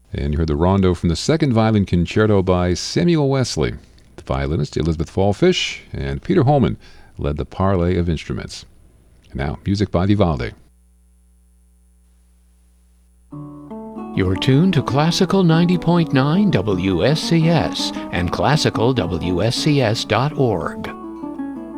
And you heard the rondo from the Second Violin Concerto by Samuel Wesley. The violinist Elizabeth Fallfish and Peter Holman led the parley of instruments. And now, music by Vivaldi. You're tuned to Classical 90.9 WSCS and classicalwscs.org.